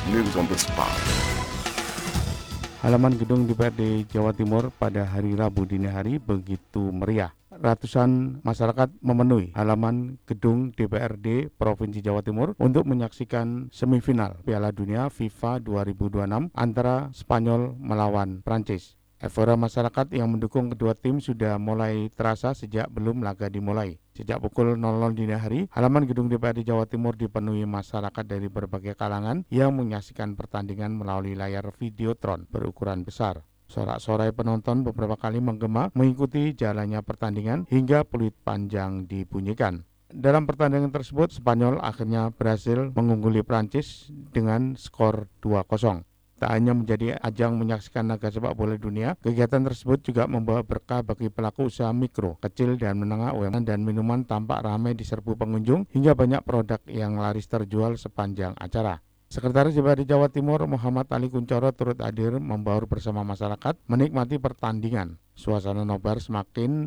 News on the spot. Halaman gedung DPRD Jawa Timur pada hari Rabu dini hari begitu meriah. Ratusan masyarakat memenuhi halaman gedung DPRD Provinsi Jawa Timur untuk menyaksikan semifinal Piala Dunia FIFA 2026 antara Spanyol melawan Prancis. Euforia masyarakat yang mendukung kedua tim sudah mulai terasa sejak belum laga dimulai. Sejak pukul 00 dini hari, halaman gedung DPRD Jawa Timur dipenuhi masyarakat dari berbagai kalangan yang menyaksikan pertandingan melalui layar videotron berukuran besar. Sorak-sorai penonton beberapa kali menggema mengikuti jalannya pertandingan hingga peluit panjang dibunyikan. Dalam pertandingan tersebut, Spanyol akhirnya berhasil mengungguli Prancis dengan skor 2-0. Tak hanya menjadi ajang menyaksikan laga sepak bola dunia, kegiatan tersebut juga membawa berkah bagi pelaku usaha mikro, kecil dan menengah UMKM dan minuman tampak ramai diserbu pengunjung hingga banyak produk yang laris terjual sepanjang acara. Sekretaris DPRD Jawa Timur Muhammad Ali Kuncoro turut hadir membaur bersama masyarakat menikmati pertandingan. Suasana nobar semakin